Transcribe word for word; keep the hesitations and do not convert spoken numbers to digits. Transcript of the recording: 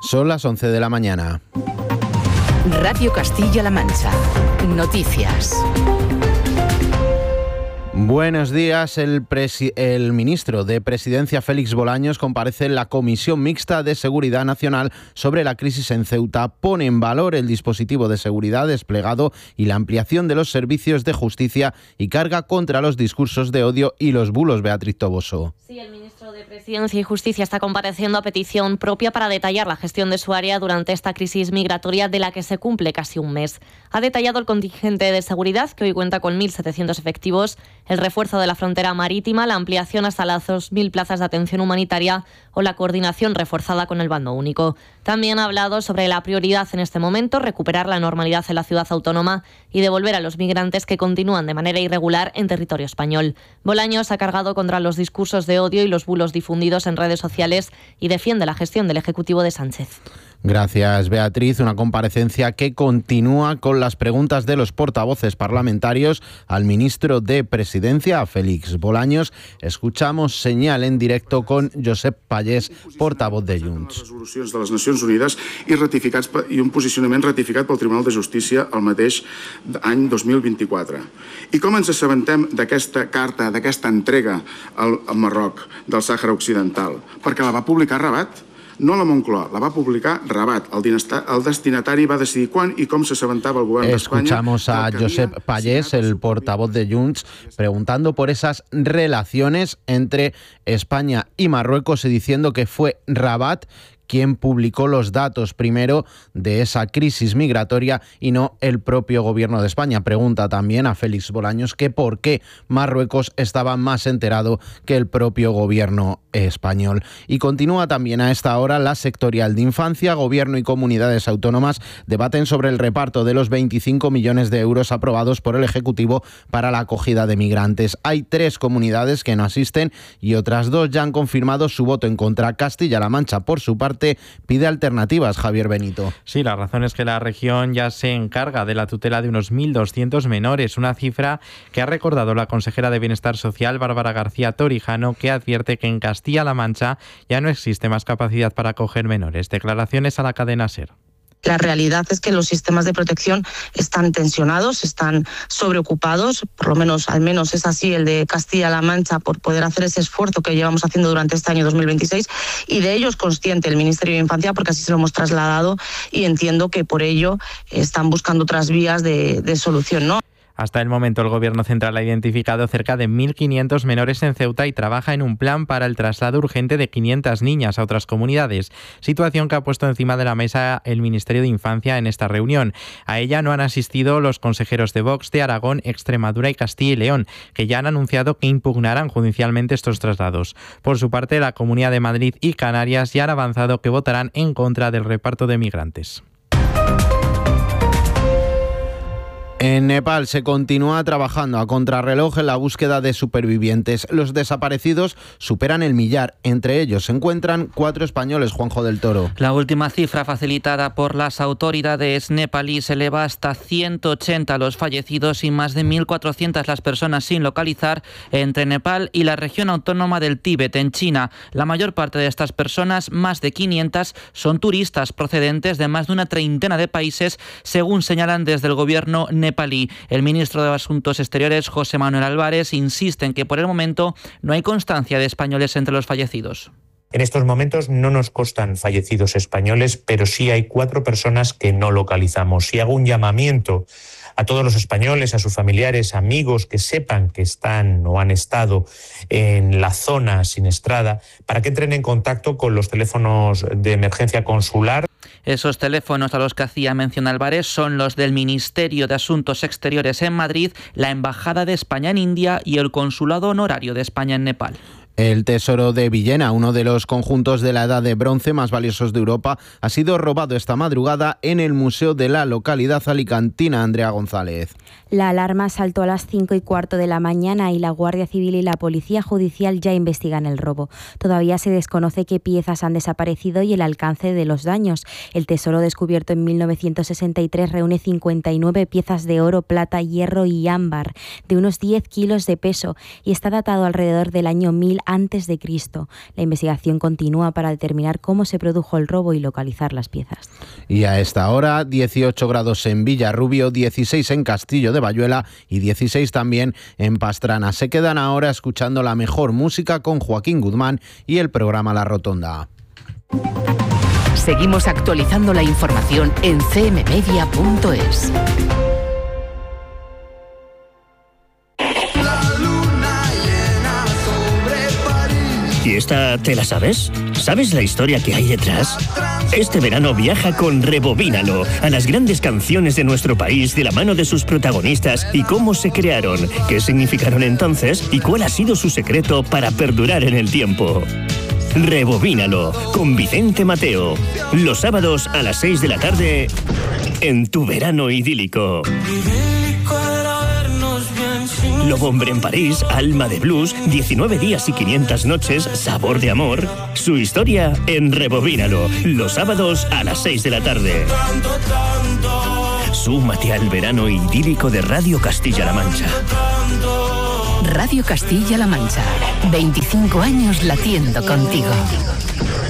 Son las once de la mañana. Radio Castilla-La Mancha. Noticias. Buenos días. El, presi- el ministro de Presidencia, Félix Bolaños, comparece en la Comisión Mixta de Seguridad Nacional sobre la crisis en Ceuta. Pone en valor el dispositivo de seguridad desplegado y la ampliación de los servicios de justicia y carga contra los discursos de odio y los bulos. Beatriz Toboso. Sí, el ministro de Presidencia y Justicia está compareciendo a petición propia para detallar la gestión de su área durante esta crisis migratoria de la que se cumple casi un mes. Ha detallado el contingente de seguridad, que hoy cuenta con mil setecientos efectivos, el refuerzo de la frontera marítima, la ampliación hasta las dos mil plazas de atención humanitaria o la coordinación reforzada con el bando único. También ha hablado sobre la prioridad en este momento, recuperar la normalidad en la ciudad autónoma y devolver a los migrantes que continúan de manera irregular en territorio español. Bolaños ha cargado contra los discursos de odio y los bulos difundidos en redes sociales y defiende la gestión del Ejecutivo de Sánchez. Gracias, Beatriz. Una comparecencia que continúa con las preguntas de los portavoces parlamentarios al ministro de Presidencia, a Félix Bolaños. Escuchamos señal en directo con Josep Pallés, portavoz de Junts. Les resolucions de les Nacions Unides i, ratificats, i un posicionament ratificat pel Tribunal de Justícia el mateix any dos mil vint-i-quatre. I com ens assabentem d'aquesta carta, d'aquesta entrega al, al Marroc del Sàhara Occidental? Perquè la va publicar Rabat. No la Moncloa, la va publicar Rabat. El, dinasta, el destinatari va decidir quan y cómo se asabentaba el gobierno de España. Escuchamos a Josep Pallés, el portavoz de Junts, preguntando por esas relaciones entre España y Marruecos y diciendo que fue Rabat quien publicó los datos primero de esa crisis migratoria y no el propio gobierno de España. Pregunta también a Félix Bolaños que por qué Marruecos estaba más enterado que el propio gobierno español. Y continúa también a esta hora la sectorial de infancia. Gobierno y comunidades autónomas debaten sobre el reparto de los veinticinco millones de euros aprobados por el Ejecutivo para la acogida de migrantes. Hay tres comunidades que no asisten y otras dos ya han confirmado su voto en contra. Castilla-La Mancha, por su parte, pide alternativas. Javier Benito. Sí, la razón es que la región ya se encarga de la tutela de unos mil doscientos menores, una cifra que ha recordado la consejera de Bienestar Social, Bárbara García Torijano, que advierte que en Castilla-La Mancha ya no existe más capacidad para acoger menores. Declaraciones a la cadena SER. La realidad es que los sistemas de protección están tensionados, están sobreocupados, por lo menos, al menos es así el de Castilla-La Mancha, por poder hacer ese esfuerzo que llevamos haciendo durante este año dos mil veintiséis, y de ello es consciente el Ministerio de Infancia, porque así se lo hemos trasladado y entiendo que por ello están buscando otras vías de, de solución, ¿no? Hasta el momento, el Gobierno central ha identificado cerca de mil quinientos menores en Ceuta y trabaja en un plan para el traslado urgente de quinientas niñas a otras comunidades, situación que ha puesto encima de la mesa el Ministerio de Infancia en esta reunión. A ella no han asistido los consejeros de Vox de Aragón, Extremadura y Castilla y León, que ya han anunciado que impugnarán judicialmente estos traslados. Por su parte, la Comunidad de Madrid y Canarias ya han avanzado que votarán en contra del reparto de migrantes. En Nepal se continúa trabajando a contrarreloj en la búsqueda de supervivientes. Los desaparecidos superan el millar. Entre ellos se encuentran cuatro españoles. Juanjo del Toro. La última cifra facilitada por las autoridades nepalíes eleva hasta ciento ochenta los fallecidos y más de mil cuatrocientas las personas sin localizar entre Nepal y la región autónoma del Tíbet, en China. La mayor parte de estas personas, más de quinientas, son turistas procedentes de más de una treintena de países, según señalan desde el gobierno nepalí. Nepalí. El ministro de Asuntos Exteriores, José Manuel Álvarez, insiste en que por el momento no hay constancia de españoles entre los fallecidos. En estos momentos no nos constan fallecidos españoles, pero sí hay cuatro personas que no localizamos. Y hago un llamamiento a todos los españoles, a sus familiares, amigos que sepan que están o han estado en la zona siniestrada, para que entren en contacto con los teléfonos de emergencia consular. Esos teléfonos a los que hacía mención Álvarez son los del Ministerio de Asuntos Exteriores en Madrid, la Embajada de España en India y el Consulado Honorario de España en Nepal. El Tesoro de Villena, uno de los conjuntos de la Edad de Bronce más valiosos de Europa, ha sido robado esta madrugada en el museo de la localidad alicantina. Andrea González. La alarma saltó a las cinco y cuarto de la mañana y la Guardia Civil y la Policía Judicial ya investigan el robo. Todavía se desconoce qué piezas han desaparecido y el alcance de los daños. El tesoro, descubierto en mil novecientos sesenta y tres, reúne cincuenta y nueve piezas de oro, plata, hierro y ámbar, de unos diez kilos de peso, y está datado alrededor del año mil antes de Cristo. La investigación continúa para determinar cómo se produjo el robo y localizar las piezas. Y a esta hora, dieciocho grados en Villarrubio, dieciséis en Castillo de Bayuela y dieciséis también en Pastrana. Se quedan ahora escuchando la mejor música con Joaquín Guzmán y el programa La Rotonda. Seguimos actualizando la información en c m media punto es. ¿Y esta te la sabes? ¿Sabes la historia que hay detrás? Este verano viaja con Rebobínalo a las grandes canciones de nuestro país de la mano de sus protagonistas y cómo se crearon, qué significaron entonces y cuál ha sido su secreto para perdurar en el tiempo. Rebobínalo con Vicente Mateo. Los sábados a las seis de la tarde en Tu Verano Idílico. Lobo Hombre en París, Alma de Blues, diecinueve días y quinientas noches, Sabor de Amor. Su historia en Rebobínalo, los sábados a las seis de la tarde. Súmate al verano idílico de Radio Castilla-La Mancha. Radio Castilla-La Mancha, veinticinco años latiendo contigo.